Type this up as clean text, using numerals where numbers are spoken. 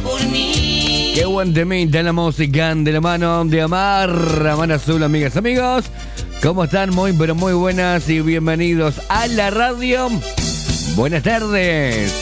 por mí. Qué buen temita en la música de la mano de Amar, Amar Azul, amigas, amigos. ¿Cómo están? Muy, pero muy buenas y bienvenidos a la radio. Buenas tardes.